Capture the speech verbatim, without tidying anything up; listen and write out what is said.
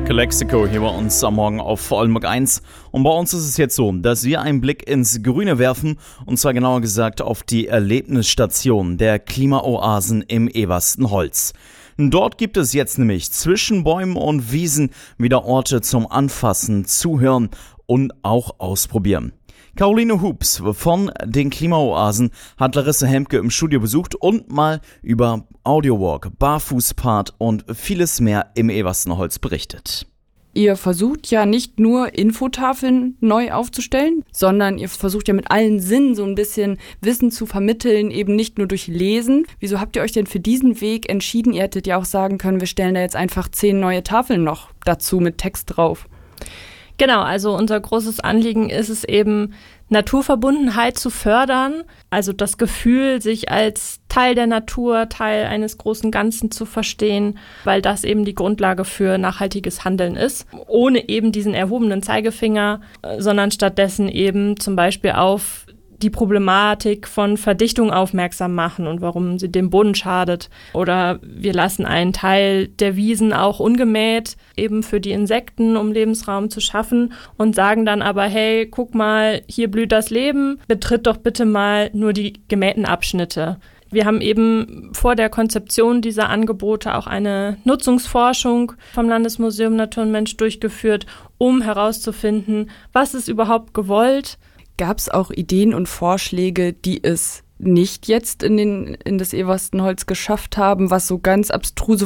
Calexico hier bei uns am Morgen auf Vorarlberg eins. Und bei uns ist es jetzt so, dass wir einen Blick ins Grüne werfen, und zwar genauer gesagt auf die Erlebnisstation der Klimaoasen im Everstenholz. Dort gibt es jetzt nämlich zwischen Bäumen und Wiesen wieder Orte zum Anfassen, Zuhören und auch ausprobieren. Caroline Hups von den Klimaoasen hat Larissa Hemke im Studio besucht und mal über Audiowalk, Barfußpfad und vieles mehr im Everstenholz berichtet. Ihr versucht ja nicht nur Infotafeln neu aufzustellen, sondern ihr versucht ja mit allen Sinnen so ein bisschen Wissen zu vermitteln, eben nicht nur durch Lesen. Wieso habt ihr euch denn für diesen Weg entschieden? Ihr hättet ja auch sagen können, wir stellen da jetzt einfach zehn neue Tafeln noch dazu mit Text drauf. Genau, also unser großes Anliegen ist es eben, Naturverbundenheit zu fördern, also das Gefühl, sich als Teil der Natur, Teil eines großen Ganzen zu verstehen, weil das eben die Grundlage für nachhaltiges Handeln ist, ohne eben diesen erhobenen Zeigefinger, sondern stattdessen eben zum Beispiel auf die Problematik von Verdichtung aufmerksam machen und warum sie dem Boden schadet. Oder wir lassen einen Teil der Wiesen auch ungemäht, eben für die Insekten, um Lebensraum zu schaffen, und sagen dann aber, hey, guck mal, hier blüht das Leben, betritt doch bitte mal nur die gemähten Abschnitte. Wir haben eben vor der Konzeption dieser Angebote auch eine Nutzungsforschung vom Landesmuseum Natur und Mensch durchgeführt, um herauszufinden, was ist überhaupt gewollt. Gab es auch Ideen und Vorschläge, die es nicht jetzt in, den, in das Everstenholz geschafft haben, was so ganz abstruse